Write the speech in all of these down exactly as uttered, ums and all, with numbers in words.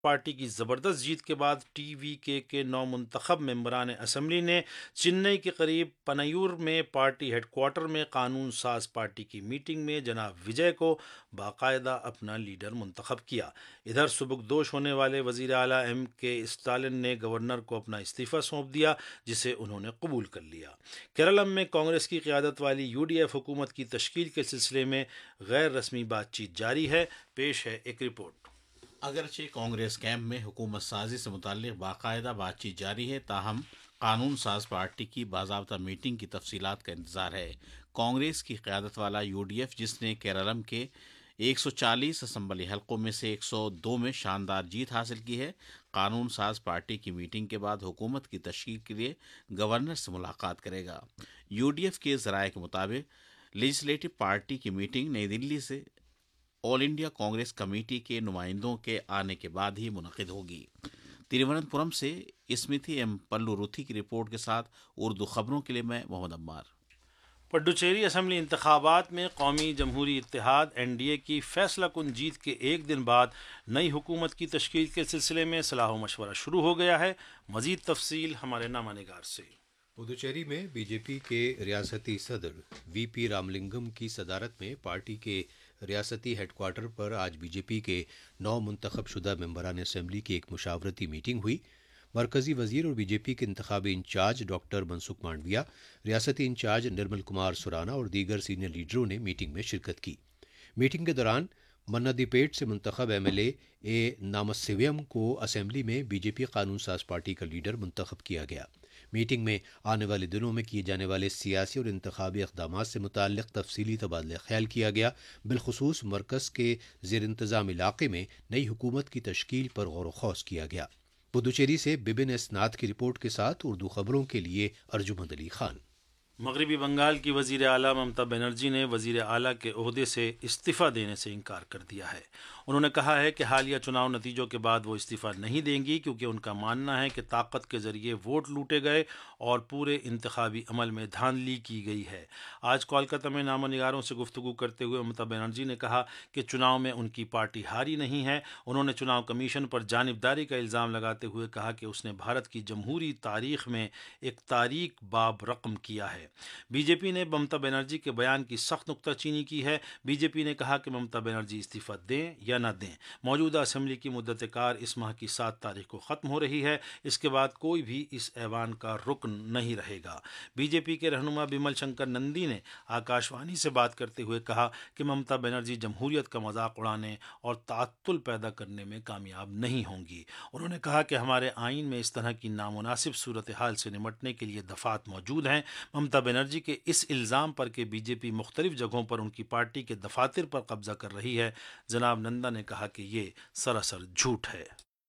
Party کی زبردست جیت کے بعد ٹی وی کے کے نو منتخب ممبران اسمبلی نے چنئی کے قریب پنیور میں پارٹی ہیڈ کوارٹر میں قانون ساز پارٹی کی میٹنگ میں جناب وجے کو باقاعدہ اپنا لیڈر منتخب کیا۔ ادھر سبکدوش ہونے والے وزیر اعلیٰ ایم کے اسٹالن نے گورنر کو اپنا استعفیٰ سونپ دیا، جسے انہوں نے قبول کر لیا۔ کیرالم میں کانگریس کی قیادت والی یو ڈی ایف حکومت کی تشکیل کے سلسلے میں غیر رسمی بات چیت جاری ہے۔ پیش ہے ایک رپورٹ۔ اگرچہ کانگریس کیمپ میں حکومت سازی سے متعلق باقاعدہ بات چیت جاری ہے، تاہم قانون ساز پارٹی کی باضابطہ میٹنگ کی تفصیلات کا انتظار ہے۔ کانگریس کی قیادت والا یو ڈی ایف، جس نے کیرالم کے ایک سو چالیس اسمبلی حلقوں میں سے ایک سو دو میں شاندار جیت حاصل کی ہے، قانون ساز پارٹی کی میٹنگ کے بعد حکومت کی تشکیل کے لیے گورنر سے ملاقات کرے گا۔ یو ڈی ایف کے ذرائع کے مطابق لیجسلیٹو پارٹی کی میٹنگ نئی دلی سے آل انڈیا کانگریس کمیٹی کے نمائندوں کے آنے کے بعد ہی منعقد ہوگی۔ ترووننتپورم سے اسمرتی ایم پلو روتھی کی رپورٹ کے ساتھ اردو خبروں کے لیے میں محمد عمار۔ پڈوچیری اسمبلی انتخابات میں قومی جمہوری اتحاد این ڈی اے کی فیصلہ کن جیت کے ایک دن بعد نئی حکومت کی تشکیل کے سلسلے میں صلاح و مشورہ شروع ہو گیا ہے۔ مزید تفصیل ہمارے نامہ نگار سے۔ پدوچیری میں بی جے پی کے ریاستی صدر وی پی راملنگم کی صدارت میں پارٹی کے ریاستی ہیڈ کوارٹر پر آج بی جے پی کے نو منتخب شدہ ممبران اسمبلی کی ایک مشاورتی میٹنگ ہوئی۔ مرکزی وزیر اور بی جے پی کے انتخابی انچارج ڈاکٹر منسکھ مانڈویا، ریاستی انچارج نرمل کمار سرانا اور دیگر سینئر لیڈروں نے میٹنگ میں شرکت کی۔ میٹنگ کے دوران منادی پیٹ سے منتخب ایم ایل اے اے نامسیویم کو اسمبلی میں بی جے پی قانون ساز پارٹی کا لیڈر منتخب کیا گیا۔ میٹنگ میں آنے والے دنوں میں کیے جانے والے سیاسی اور انتخابی اقدامات سے متعلق تفصیلی تبادلہ خیال کیا گیا، بالخصوص مرکز کے زیر انتظام علاقے میں نئی حکومت کی تشکیل پر غور و خوض کیا گیا۔ پدوچیری سے ببن ایس ناتھ کی رپورٹ کے ساتھ اردو خبروں کے لیے ارجمند علی خان۔ مغربی بنگال کی وزیر اعلیٰ ممتا بنرجی نے وزیر اعلیٰ کے عہدے سے استعفیٰ دینے سے انکار کر دیا ہے۔ انہوں نے کہا ہے کہ حالیہ چناؤ نتیجوں کے بعد وہ استعفیٰ نہیں دیں گی، کیونکہ ان کا ماننا ہے کہ طاقت کے ذریعے ووٹ لوٹے گئے اور پورے انتخابی عمل میں دھاندلی کی گئی ہے۔ آج کولکتہ میں نامہ نگاروں سے گفتگو کرتے ہوئے ممتا بنرجی نے کہا کہ چناؤ میں ان کی پارٹی ہاری نہیں ہے۔ انہوں نے چناؤ کمیشن پر جانبداری کا الزام لگاتے ہوئے کہا کہ اس نے بھارت کی جمہوری تاریخ میں ایک تاریک باب رقم کیا ہے۔ بی جے پی نے ممتا بنرجی کے بیان کی سخت نکتہ چینی کی ہے۔ بی جے پی نے کہا کہ ممتا بنرجی استعفیٰ دیں یا نہ دیں، موجودہ اسمبلی کی مدت کار اس ماہ کی سات تاریخ کو ختم ہو رہی ہے۔ اس کے بعد کوئی بھی اس ایوان کا رکن نہیں رہے گا۔ بی جے پی کے رہنما بمل شنکر نندی نے آکاش وانی سے بات کرتے ہوئے کہا کہ ممتا بنرجی جمہوریت کا مذاق اڑانے اور تعطل پیدا کرنے میں کامیاب نہیں ہوں گی۔ انہوں نے کہا کہ ہمارے آئین میں اس طرح کی نامناسب صورتحال سے نمٹنے کے لیے دفعات موجود ہیں۔ ممتا بنرجی کے اس الزام پر کہ بی جے پی مختلف جگہوں پر ان کی پارٹی کے دفاتر پر قبضہ کر رہی ہے، جناب نندا نے کہا کہ یہ سراسر جھوٹ ہے۔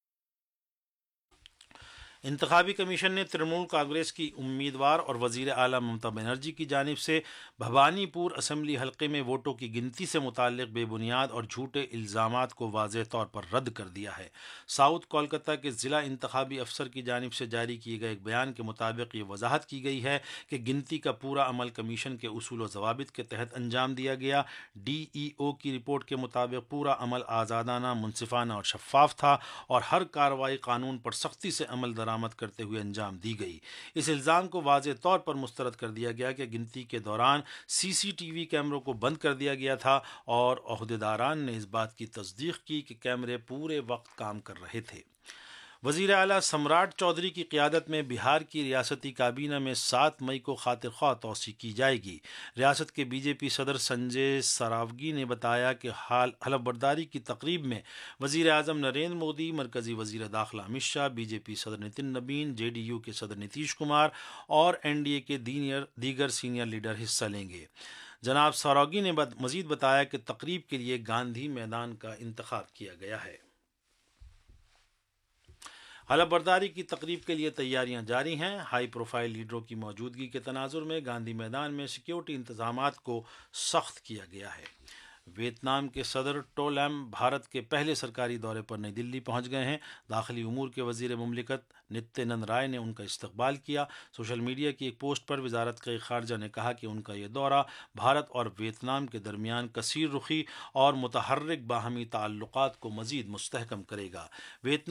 انتخابی کمیشن نے ترنمول کانگریس کی امیدوار اور وزیر اعلیٰ ممتا بنرجی کی جانب سے بھوانی پور اسمبلی حلقے میں ووٹوں کی گنتی سے متعلق بے بنیاد اور جھوٹے الزامات کو واضح طور پر رد کر دیا ہے۔ ساؤتھ کولکتہ کے ضلع انتخابی افسر کی جانب سے جاری کیے گئے ایک بیان کے مطابق یہ وضاحت کی گئی ہے کہ گنتی کا پورا عمل کمیشن کے اصول و ضوابط کے تحت انجام دیا گیا۔ ڈی ای او کی رپورٹ کے مطابق پورا عمل آزادانہ، منصفانہ اور شفاف تھا اور ہر کارروائی قانون پر سختی سے عمل درآمد کرتے ہوئے انجام دی گئی۔ اس الزام کو واضح طور پر مسترد کر دیا گیا کہ گنتی کے دوران سی سی ٹی وی کیمروں کو بند کر دیا گیا تھا اور عہدیداران نے اس بات کی تصدیق کی کہ کیمرے پورے وقت کام کر رہے تھے۔ وزیر اعلیٰ سمراٹ چودھری کی قیادت میں بہار کی ریاستی کابینہ میں سات مئی کو خاطر خواہ توسیع کی جائے گی۔ ریاست کے بی جے پی صدر سنجے سراوگی نے بتایا کہ حال حلف برداری کی تقریب میں وزیر اعظم نریندر مودی، مرکزی وزیر داخلہ امت شاہ، بی جے پی صدر نتن نبین، جے ڈی یو کے صدر نتیش کمار اور این ڈی اے کے دیگر سینئر لیڈر حصہ لیں گے۔ جناب سراوگی نے مزید بتایا کہ تقریب کے لیے گاندھی میدان کا انتخاب کیا گیا ہے۔ حلف برداری کی تقریب کے لیے تیاریاں جاری ہیں۔ ہائی پروفائل لیڈروں کی موجودگی کے تناظر میں گاندھی میدان میں سیکیورٹی انتظامات کو سخت کیا گیا ہے۔ ویتنام کے صدر ٹو لیم بھارت کے پہلے سرکاری دورے پر نئی دلی پہنچ گئے ہیں۔ داخلی امور کے وزیر مملکت نتیانند رائے نے ان کا استقبال کیا۔ سوشل میڈیا کی ایک پوسٹ پر وزارت خارجہ نے کہا کہ ان کا یہ دورہ بھارت اور ویتنام کے درمیان کثیر رخی اور متحرک باہمی تعلقات کو مزید مستحکم کرے گا۔ ویتنام